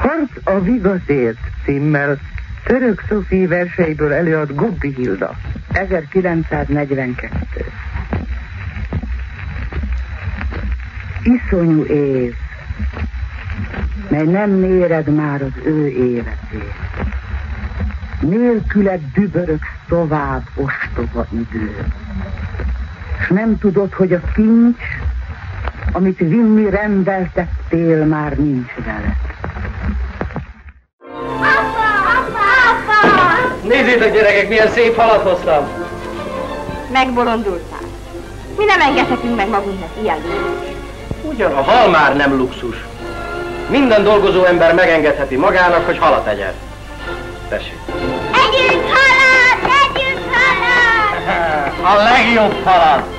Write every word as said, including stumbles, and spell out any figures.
Harc a Vigaszért címmel Török Szofi verseiből előad Gubbi Hilda. ezerkilencszáznegyvenkettő. Iszonyú év, mely nem méred már az ő életét. Nélküled dübörögsz tovább ostoba idő. S nem tudod, hogy a kincs, amit vinni rendeltettél, már nincs veled. Apa! Apa! Apa! Nézzétek, gyerekek, milyen szép halat hoztam! Megbolondultál. Mi nem engedhetünk meg magunknak ilyen luxus. Ugyan a hal már nem luxus. Minden dolgozó ember megengedheti magának, hogy halat egyen. Tessék. Együnk halat! Együnk halat! A legjobb halat!